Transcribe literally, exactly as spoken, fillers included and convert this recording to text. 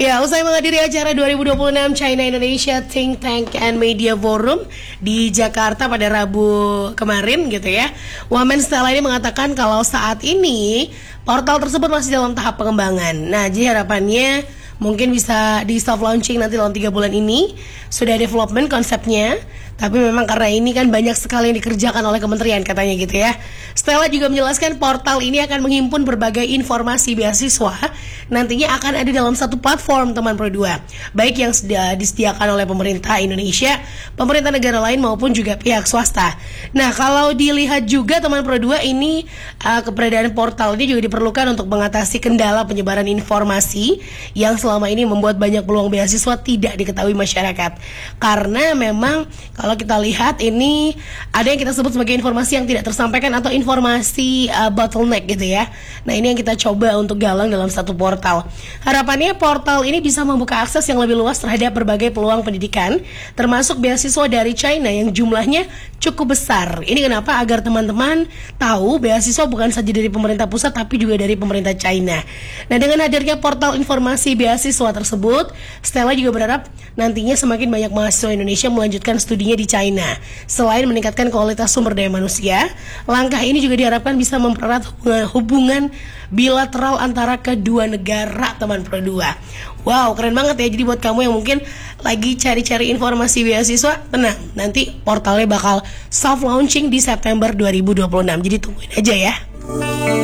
Ya, usai menghadiri acara dua ribu dua puluh enam China Indonesia Think Tank and Media Forum di Jakarta pada Rabu kemarin gitu ya, Wamen Stella ini mengatakan kalau saat ini portal tersebut masih dalam tahap pengembangan. Nah, jadi harapannya mungkin bisa di soft launching nanti dalam tiga bulan ini. Sudah development konsepnya, tapi memang karena ini kan banyak sekali yang dikerjakan oleh kementerian katanya gitu ya. Stella juga menjelaskan portal ini akan menghimpun berbagai informasi beasiswa. Nantinya akan ada dalam satu platform teman Pro dua, baik yang sudah disediakan oleh pemerintah Indonesia, pemerintah negara lain maupun juga pihak swasta. Nah, kalau dilihat juga teman Pro dua ini uh, keberadaan portal ini juga diperlukan untuk mengatasi kendala penyebaran informasi yang selama ini membuat banyak peluang beasiswa tidak diketahui masyarakat. Karena memang kalau kita lihat ini ada yang kita sebut sebagai informasi yang tidak tersampaikan atau informasi uh, bottleneck gitu ya. Nah, ini yang kita coba untuk galang dalam satu portal. Harapannya portal ini bisa membuka akses yang lebih luas terhadap berbagai peluang pendidikan, termasuk beasiswa dari China yang jumlahnya cukup besar. Ini kenapa? Agar teman-teman tahu beasiswa bukan saja dari pemerintah pusat tapi juga dari pemerintah China. Nah, dengan hadirnya portal informasi beasiswa tersebut, Stella juga berharap nantinya semakin banyak mahasiswa Indonesia melanjutkan studinya di China. Selain meningkatkan kualitas sumber daya manusia, langkah ini juga diharapkan bisa mempererat hubungan, hubungan bilateral antara kedua negara teman Pro dua. Wow, keren banget ya. Jadi buat kamu yang mungkin lagi cari-cari informasi beasiswa, tenang, nanti portalnya bakal soft launching di September dua ribu dua puluh enam. Jadi tungguin aja ya.